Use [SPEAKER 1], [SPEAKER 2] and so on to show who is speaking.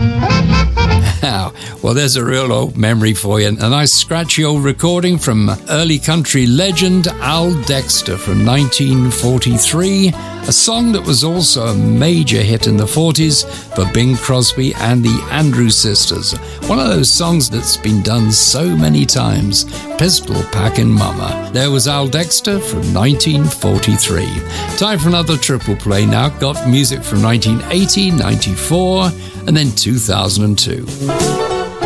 [SPEAKER 1] Well, there's a real old memory for you. A nice scratchy old recording from early country legend Al Dexter from 1943. A song that was also a major hit in the 40s for Bing Crosby and the Andrews Sisters. One of those songs that's been done so many times. Pistol Packin' Mama. There was Al Dexter from 1943. Time for another triple play now. Got music from 1980, 94, and then 2002.